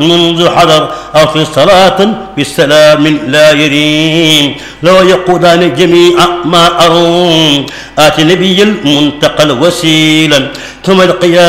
منذ حضر أو في صلاة بالسلام لا يريم. لو يقودان جميع ما أروم آت نبي المنتقى الوسيلا ثم القيام